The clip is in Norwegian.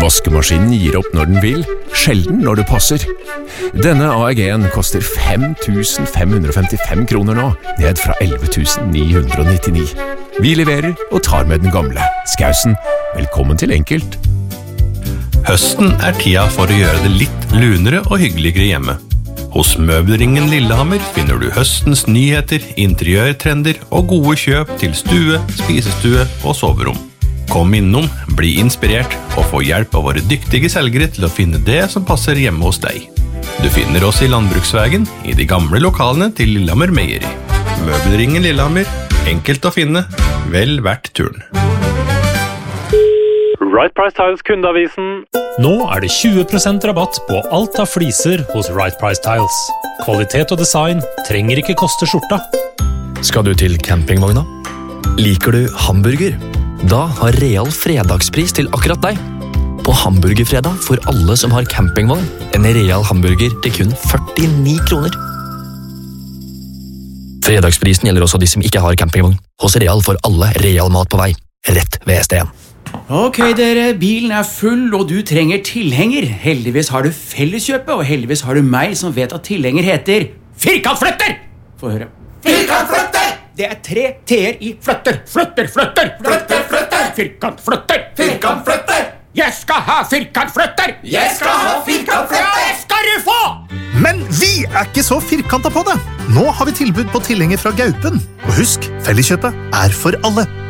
Vaskemaskinen gir opp når den vil, sjelden når det passer. Denne AEG-en koster 5.555 kroner nå, ned fra 11.999. Vi leverer og tar med den gamle. Skausen, velkommen til Enkelt. Høsten tida for å gjøre det litt lunere og hyggeligere hjemme. Hos Møbelringen Lillehammer finner du høstens nyheter, interiørtrender og gode kjøp til stue, spisestue og soverom. Kom innom, bli inspirert og få hjelp av våre dyktige selgere til å finne det som passer hjemme hos deg. Du finner oss i Landbruksvägen, i de gamle lokalene til Lillehammer Meieri. Møbelringen Lillehammer, enkelt å finne, vel verdt turen. Right Price Tiles kundeavisen. Nå det 20% rabatt på alt av fliser hos Right Price Tiles. Kvalitet og design trenger ikke koste skjorta. Skal du til campingvogna? Liker du hamburger? Da har Real fredagspris til akkurat deg. På hamburgerfredag for alle som har campingvogn. En Real hamburger til kun 49 kroner. Fredagsprisen gjelder også de som ikke har campingvogn. Hos Real får alle Real mat på vei. Rett ved STN. Ok dere, bilen full og du trenger tilhenger. Heldigvis har du Felleskjøpet, og heldigvis har du meg som vet at tilhenger heter Firkantflytter! Få høre. Firkantflytter! Det 3 T-er i flytter. Flytter, flytter! Flytter, flytter! Firkantflytter! Firkantflytter! Jeg skal ha firkantflytter! Jeg skal ha firkantflytter! Det skal du få! Men vi ikke så firkantet på det. Nå har vi tilbud på tilhenger fra Gaupen. Og husk, Felleskjøpet for alle.